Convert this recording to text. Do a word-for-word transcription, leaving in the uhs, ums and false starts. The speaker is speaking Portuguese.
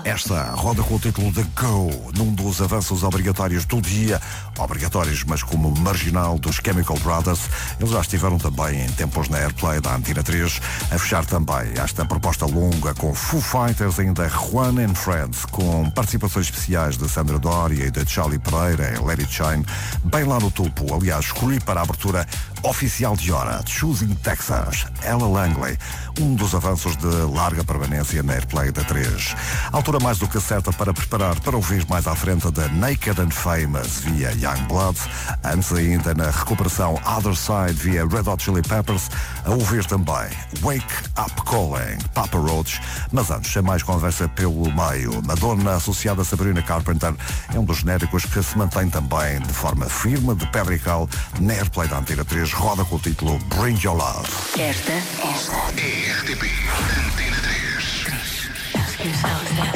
Esta roda com o título de Go, num dos avanços obrigatórios do dia, obrigatórios, mas como marginal dos Chemical Brothers. Eles já estiveram também em tempos na Airplay da Antena três, a fechar também esta proposta longa com Foo Fighters, ainda Juan and Friends, com participações especiais de Sandra Doria e de Charlie Pereira em Let It Shine, bem lá no topo. Aliás, escolhi para a abertura oficial de hora, Choosing Texas, Ella Langley, um dos avanços de larga permanência na Airplay da três. Altura mais do que certa para preparar para ouvir mais à frente da Naked and Famous via Youngblood, antes ainda na recuperação Other Side via Red Hot Chili Peppers, a ouvir também Wake Up Calling, Papa Roach, mas antes, sem mais conversa pelo meio, Madonna associada a Sabrina Carpenter é um dos genéricos que se mantém também de forma firme, de pedra e cal, na Airplay da Antena três, roda com o título Bring Your Love. Esta, esta é R T P Antena três. Ask yourself that.